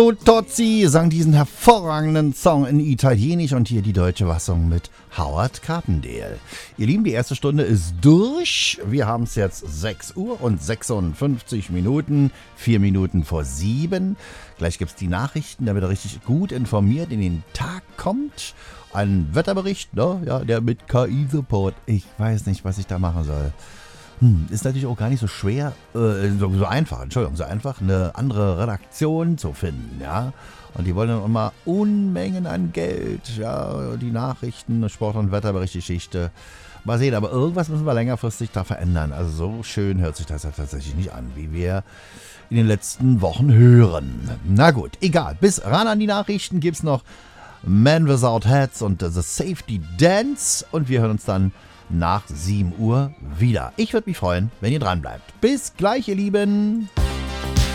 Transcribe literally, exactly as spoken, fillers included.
Tozzi sang diesen hervorragenden Song in Italienisch und hier die deutsche Fassung mit Howard Carpendale. Ihr Lieben, die erste Stunde ist durch. Wir haben es jetzt sechs Uhr und sechsundfünfzig Minuten, vier Minuten vor sieben. Gleich gibt es die Nachrichten, damit ihr richtig gut informiert in den Tag kommt. Ein Wetterbericht, ne? Ja, der mit K I-Support. Ich weiß nicht, was ich da machen soll. Hm, ist natürlich auch gar nicht so schwer, äh, so, so einfach, Entschuldigung, so einfach, eine andere Redaktion zu finden, ja. Und die wollen dann immer Unmengen an Geld, ja, die Nachrichten, Sport- und Wetterberichtgeschichte. Mal sehen, aber irgendwas müssen wir längerfristig da verändern. Also so schön hört sich das ja tatsächlich nicht an, wie wir in den letzten Wochen hören. Na gut, egal, bis ran an die Nachrichten gibt's noch Man Without Hats und The Safety Dance und wir hören uns dann nach sieben Uhr wieder. Ich würde mich freuen, wenn ihr dran bleibt. Bis gleich, ihr Lieben.